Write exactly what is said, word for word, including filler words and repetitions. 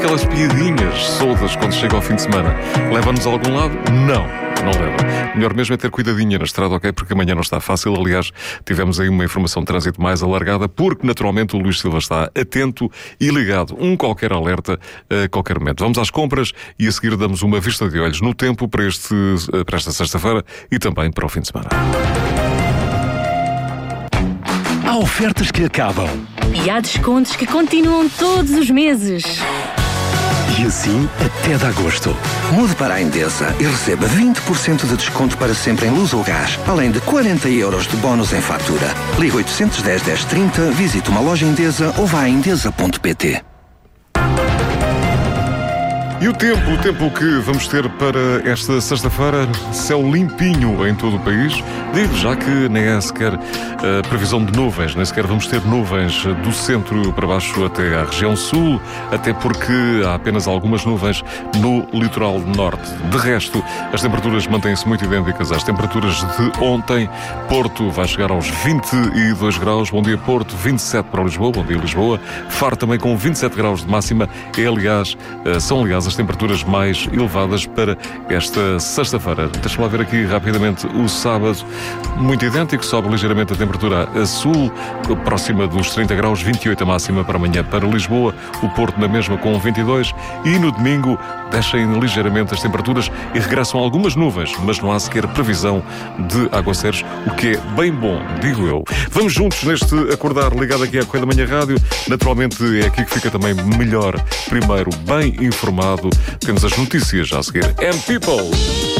Aquelas piadinhas soltas quando chega ao fim de semana, leva-nos a algum lado? Não, não leva. Melhor mesmo é ter cuidadinha na estrada, ok? Porque amanhã não está fácil. Aliás, tivemos aí uma informação de trânsito mais alargada, porque naturalmente o Luís Silva está atento e ligado. Um qualquer alerta a qualquer momento. Vamos às compras e a seguir damos uma vista de olhos no tempo para, este, para esta sexta-feira e também para o fim de semana. Há ofertas que acabam. E há descontos que continuam todos os meses. E assim até de agosto. Mude para a Endesa e receba vinte por cento de desconto para sempre em luz ou gás, além de quarenta euros de bónus em fatura. Ligue oitocentos e dez, dez trinta, visite uma loja Endesa ou vá a endesa ponto pt. E o tempo, o tempo que vamos ter para esta sexta-feira, céu limpinho em todo o país. Digo já que nem é sequer uh, previsão de nuvens, nem sequer vamos ter nuvens do centro para baixo até à região sul, até porque há apenas algumas nuvens no litoral norte. De resto, as temperaturas mantêm-se muito idênticas às temperaturas de ontem. Porto vai chegar aos vinte e dois graus. Bom dia, Porto. vinte e sete para Lisboa. Bom dia, Lisboa. Faro também com vinte e sete graus de máxima. É, aliás, uh, são, aliás, as temperaturas mais elevadas para esta sexta-feira. Deixa-me lá ver aqui rapidamente o sábado. Muito idêntico, sobe ligeiramente a temperatura a sul, próxima dos trinta graus, vinte e oito a máxima para amanhã para Lisboa, o Porto na mesma com vinte e dois, e no domingo descem ligeiramente as temperaturas e regressam algumas nuvens, mas não há sequer previsão de aguaceiros, o que é bem bom, digo eu. Vamos juntos neste acordar ligado aqui à Correia da Manhã Rádio. Naturalmente é aqui que fica também melhor, primeiro bem informado. Temos as notícias já a seguir. And People!